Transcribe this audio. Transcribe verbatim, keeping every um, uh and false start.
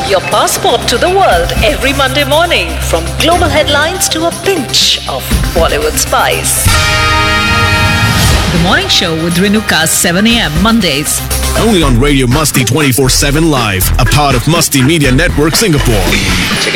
your passport to the world every Monday morning, from global headlines to a pinch of Bollywood spice. The Morning Show with Renuka, seven a.m. Mondays. Only on Radio Musti twenty-four seven Live, a part of Musti Media Network Singapore.